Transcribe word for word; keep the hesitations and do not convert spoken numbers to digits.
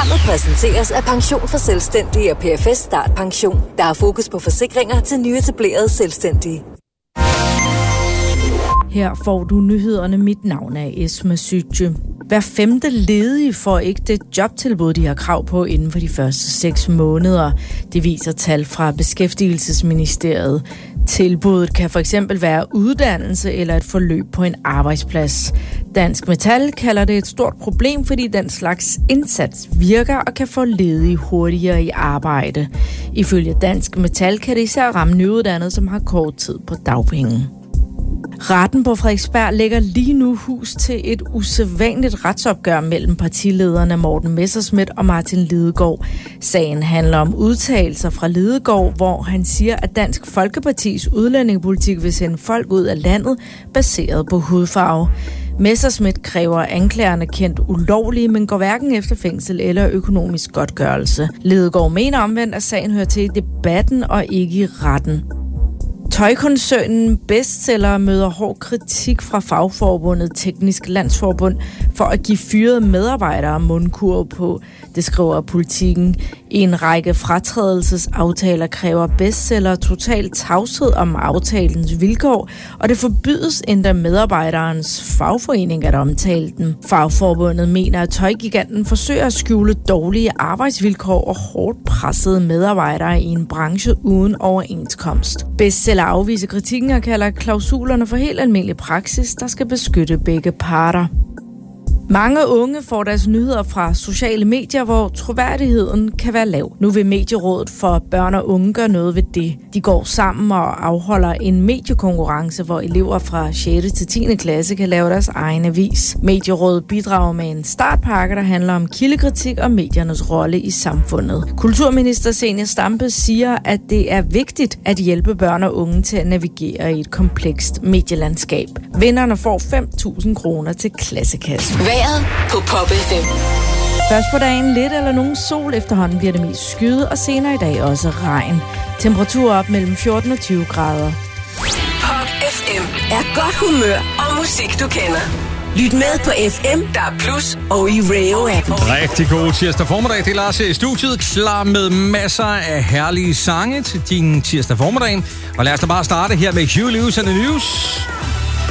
Programmet præsenteres af Pension for Selvstændige og P F S Start Pension, der har fokus på forsikringer til nyetablerede selvstændige. Her får du nyhederne. Mit navn er Esma Sytje. Hver femte ledige får ikke det jobtilbud, de har krav på inden for de første seks måneder. Det viser tal fra Beskæftigelsesministeriet. Tilbuddet kan for eksempel være uddannelse eller et forløb på en arbejdsplads. Dansk Metal kalder det et stort problem, fordi den slags indsats virker og kan få ledige hurtigere i arbejde. Ifølge Dansk Metal kan det især ramme nyuddannede, som har kort tid på dagpenge. Retten på Frederiksberg lægger lige nu hus til et usædvanligt retsopgør mellem partilederne Morten Messerschmidt og Martin Lidegaard. Sagen handler om udtalelser fra Lidegaard, hvor han siger, at Dansk Folkepartis udlændingepolitik vil sende folk ud af landet baseret på hudfarve. Messerschmidt kræver anklagerne kendt ulovlige, men går hverken efter fængsel eller økonomisk godtgørelse. Lidegaard mener omvendt, at sagen hører til i debatten og ikke i retten. Tøjkoncernen Bestseller møder hård kritik fra fagforbundet Teknisk Landsforbund for at give fyrede medarbejdere mundkurv på, det skriver Politikken. I en række fratrædelsesaftaler kræver Bestseller total tavshed om aftalens vilkår, og det forbydes endda medarbejderens fagforening at omtale den. Fagforbundet mener, at tøjgiganten forsøger at skjule dårlige arbejdsvilkår og hårdt pressede medarbejdere i en branche uden overenskomst. Bestseller afviser kritikken og kalder klausulerne for helt almindelig praksis, der skal beskytte begge parter. Mange unge får deres nyheder fra sociale medier, hvor troværdigheden kan være lav. Nu vil Medierådet for Børn og Unge gøre noget ved det. De går sammen og afholder en mediekonkurrence, hvor elever fra sjette til tiende klasse kan lave deres egen avis. Medierådet bidrager med en startpakke, der handler om kildekritik og mediernes rolle i samfundet. Kulturminister Zenia Stampe siger, at det er vigtigt at hjælpe børn og unge til at navigere i et komplekst medielandskab. Vinderne får fem tusind kroner til klassekassen. Vejret på Pop F M. Først på dagen lidt eller nogen sol, efterhånden bliver det mest skyet, og senere i dag også regn. Temperatur op mellem fjorten og tyve grader. Pop F M er godt humør og musik, du kender. Lyt med på F M, der er plus, og i Radio-appen. Rigtig god tirsdag formiddag. Det er Lars her i studiet, klar med masser af herlige sange til din tirsdag formiddag. Og lad os da bare starte her med Hugh Lewis and the News.